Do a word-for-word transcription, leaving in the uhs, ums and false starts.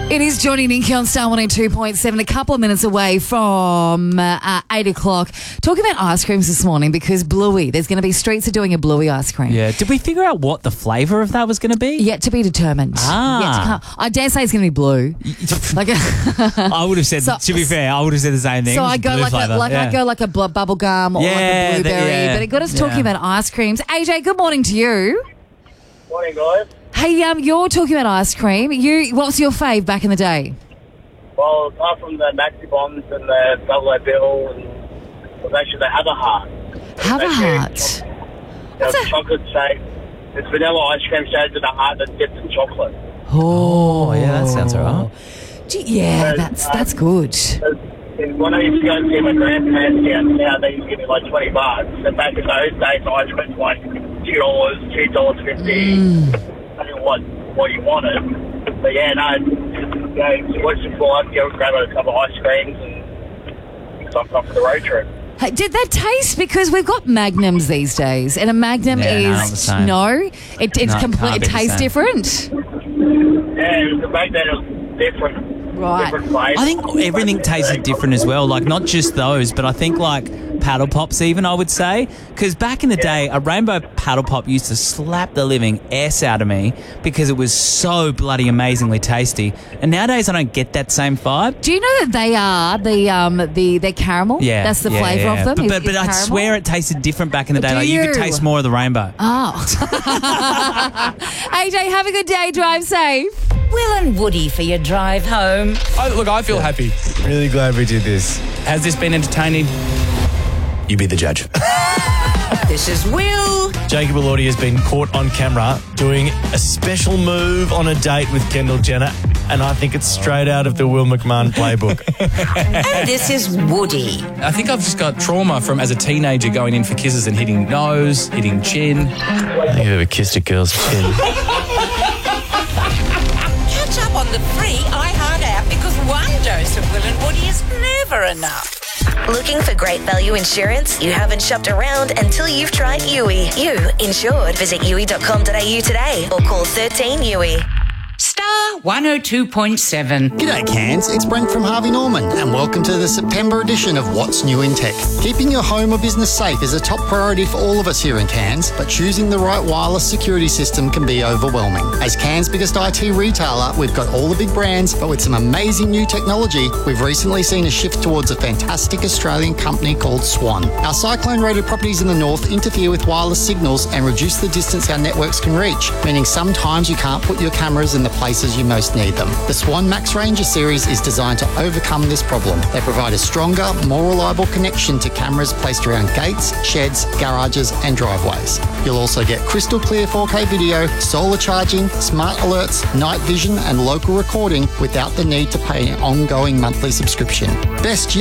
It is Johnny Ninky on Star one oh two point seven, a couple of minutes away from uh, uh, eight o'clock. Talking about ice creams this morning because Bluey, there's going to be Streets are doing a Bluey ice cream. Yeah. Did we figure out what the flavour of that was going to be? Yet to be determined. Ah. Yet to come. I dare say it's going to be blue. like a I would have said, So- to be fair, I would have said the same thing. So It was I go blue like flavour. a, like yeah. I go like a bl- bubble gum or Yeah, like a that- blueberry. yeah. But it got us talking Yeah. about ice creams. A J, good morning to you. Morning, guys. Hey, um, you're talking about ice cream. You, what was your fave back in the day? Well, apart from the Maxi Bombs and the Double O Bill, and it was actually the Have a Heart. Have a Actually, heart. It What's was that? chocolate shake. It's vanilla ice cream shaped in a heart that's dipped in chocolate. Oh, yeah, that sounds all right. Gee, yeah, that's that's good. And when I used to go and see my grandparents down now, they used to give me like twenty bucks. And back in those days, ice cream was like two dollars, two dollars fifty. Mm. Depending on what, what you wanted. But yeah, no, you know, watch the flight, go and grab a couple of ice creams and stock off for the road trip. Hey, did that taste? Because we've got Magnums these days, and a Magnum Yeah, no, not the is same. no, it, it's No, it complete. can't It be the tastes same. different, Yeah, back then it was different. right? Different flavours. I think everything tasted different as well. Like, not just those, but I think, like, paddle pops even, I would say. Because back in the day, a rainbow paddle pop used to slap the living ass out of me because it was so bloody amazingly tasty. And nowadays, I don't get that same vibe. Do you know that they are the um the they're caramel? Yeah. that's the yeah, flavour yeah. of them. But, is- but, but is I caramel? swear it tasted different back in the day. Do like, you could you? taste more of the rainbow. Oh, A J, have a good day. Drive safe. Will and Woody for your drive home. I, look, I feel happy. Really glad we did this. Has this been entertaining? You be the judge. This is Will. Jacob Elordi has been caught on camera doing a special move on a date with Kendall Jenner, and I think it's straight out of the Will McMahon playbook. And this is Woody. I think I've just got trauma from as a teenager going in for kisses and hitting nose, hitting chin. I think I've ever kissed a girl's chin. Catch up on the free iHeart app because one dose of Will and Woody is never enough. Looking for great value insurance? You haven't shopped around until you've tried U I. You insured. Visit U I dot com dot a u today or call thirteen U I. Star one oh two point seven. G'day Cairns, it's Brent from Harvey Norman and welcome to the September edition of What's New in Tech. Keeping your home or business safe is a top priority for all of us here in Cairns, but choosing the right wireless security system can be overwhelming. As Cairns' biggest I T retailer, we've got all the big brands, but with some amazing new technology, we've recently seen a shift towards a fantastic Australian company called Swan. Our cyclone-rated properties in the north interfere with wireless signals and reduce the distance our networks can reach, meaning sometimes you can't put your cameras in the places you most need them. The Swan Max Ranger series is designed to overcome this problem. They provide a stronger, more reliable connection to cameras placed around gates, sheds, garages and driveways. You'll also get crystal clear four K video, solar charging, smart alerts, night vision and local recording without the need to pay an ongoing monthly subscription. Best